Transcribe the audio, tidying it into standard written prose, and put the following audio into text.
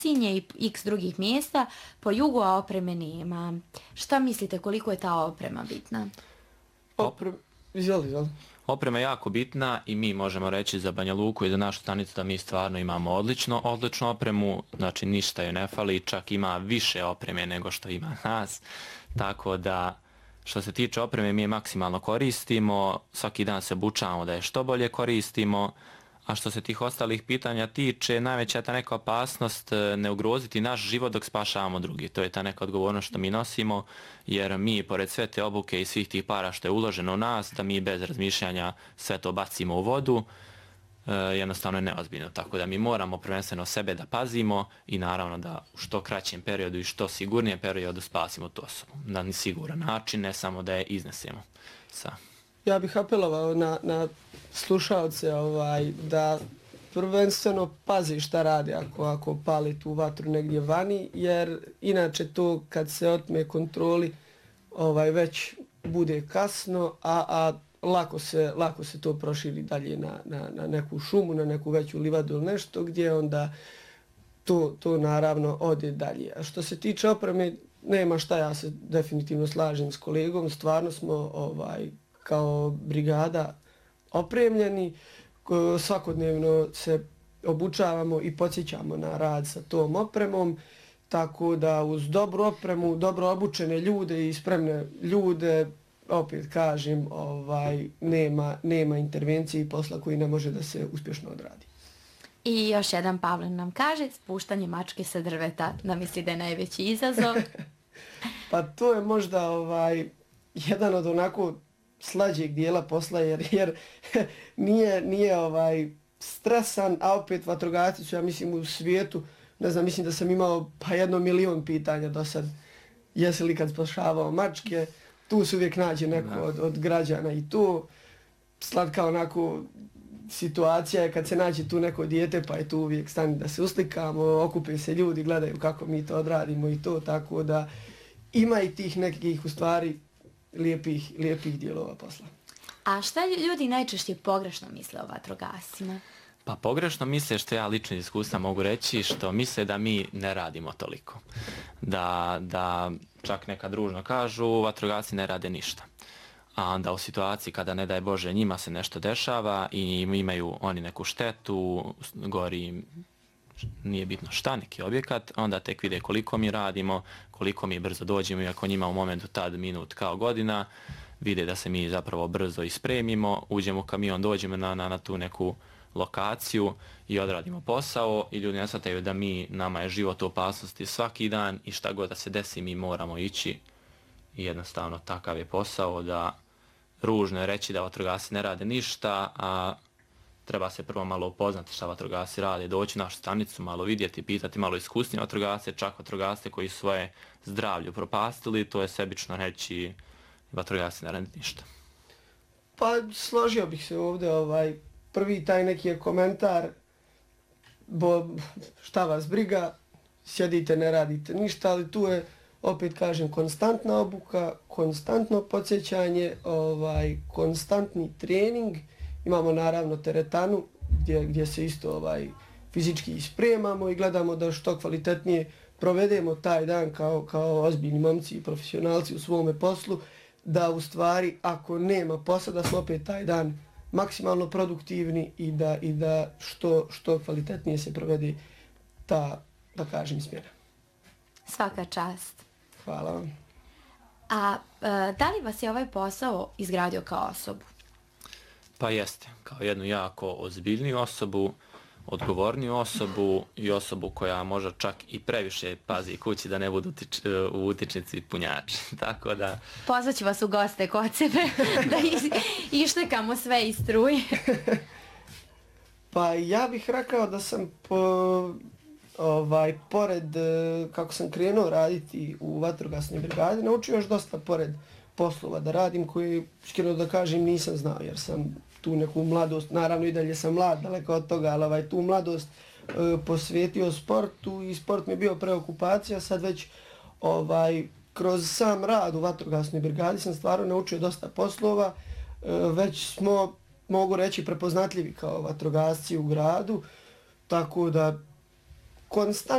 Sinje i x drugih mjesta, po jugu, a opreme nema. Šta mislite, koliko je ta oprema bitna? Izvoli. Oprema je jako bitna i mi možemo reći za Banja Luku i za našu stanicu da mi stvarno imamo odličnu opremu, znači ništa joj ne fali, čak ima više opreme nego što ima nas, tako da što se tiče opreme mi je maksimalno koristimo, svaki dan se obučavamo da je što bolje koristimo, a što se tih ostalih pitanja tiče, najveća je ta neka opasnost ne ugroziti naš život dok spašavamo drugi. To je ta neka odgovornost što mi nosimo, jer mi, pored sve te obuke i svih tih para što je uloženo u nas, da mi bez razmišljanja sve to bacimo u vodu, jednostavno je neozbiljno. Tako da mi moramo prvenstveno sebe da pazimo i naravno da u što kraćem periodu i što sigurnijem periodu spasimo tu osobu. Na siguran način, ne samo da je iznesemo. Ja bih apelovao na slušalce da prvenstveno pazi šta radi ako pali tu vatru negdje vani, jer inače to kad se otme kontroli već bude kasno, a lako se to proširi dalje na neku šumu, na neku veću livadu ili nešto gdje onda to naravno ode dalje. A što se tiče opreme, nema šta, ja se definitivno slažem s kolegom, stvarno smo kao brigada opremljeni, svakodnevno se obučavamo i podsjećamo na rad sa tom opremom, tako da uz dobru opremu, dobro obučene ljude i spremne ljude, opet kažem, nema intervencije i posla koji ne može da se uspješno odradi. I još jedan Pavlen nam kaže, spuštanje mačke sa drveta, da misli da je najveći izazov. Pa to je možda jedan od onako slađeg dijela posla, jer nije stresan, a opet vatrogasci su, ja mislim, u svijetu, ne znam, mislim da sam imao 1 milion pitanja do sad, jesi li kad spašavao mačke, tu se uvijek nađe neko od građana i to slatka onako situacija je kad se nađe tu neko dijete, pa je tu uvijek stani da se uslikamo, okupe se ljudi, gledaju kako mi to odradimo i to, tako da ima i tih nekih u stvari lijepih dijelova posla. A šta ljudi najčešće pogrešno misle o vatrogascima? Pa pogrešno misle, što ja lično iz iskustva mogu reći, što misle da mi ne radimo toliko. Da čak neka družno kažu, vatrogasci ne rade ništa. A onda u situaciji kada, ne daj Bože, njima se nešto dešava i imaju oni neku štetu, gori nije bitno šta, neki objekat, onda tek vide koliko mi radimo, koliko mi brzo dođemo, iako njima u momentu tad minut kao godina, vide da se mi zapravo brzo ispremimo, uđemo u kamion, dođemo na tu neku lokaciju i odradimo posao i ljudi ne shvataju da nama je život u opasnosti svaki dan i šta god da se desi mi moramo ići i jednostavno takav je posao da ružno je reći da vatrogasci ne rade ništa, a treba se prvo malo upoznati šta vatrogasci rade, doći u našu stanicu, malo vidjeti, pitati malo iskusnije vatrogasce, čak vatrogasce koji svoje zdravlje propastili, to je sebično reći vatrogasci ne rade ništa. Pa složio bih se ovdje, prvi taj neki je komentar, šta vas briga, sjedite, ne radite ništa, ali tu je, opet kažem, konstantna obuka, konstantno podsjećanje, konstantni trening. Imamo naravno teretanu gdje se isto fizički ispremamo i gledamo da što kvalitetnije provedemo taj dan kao ozbiljni momci i profesionalci u svome poslu, da u stvari ako nema posla da smo opet taj dan maksimalno produktivni i da što kvalitetnije se provede ta, da kažem, smjena. Svaka čast. Hvala vam. A da li vas je ovaj posao izgradio kao osobu? Pa jeste, kao jednu jako ozbiljniju osobu, odgovorniju osobu i osobu koja možda čak i previše pazi kući da ne budu u utičnici punjači. Tako da... Pozvaću vas u goste kod sebe da ištekamo sve iz struje. Pa ja bih rekao da sam pored kako sam krenuo raditi u vatrogasnoj brigadi, naučio još dosta pored poslova da radim koji, iskreno da kažem, nisam znao jer sam tu neku mladost, naravno i dalje sam mlad, daleko od toga, ali tu mladost posvetio sportu i sport mi je bio preokupacija. Sad već kroz sam rad u vatrogasnoj brigadi sam stvarno naučio dosta poslova, već smo, mogu reći, prepoznatljivi kao vatrogasci u gradu, tako da konstantno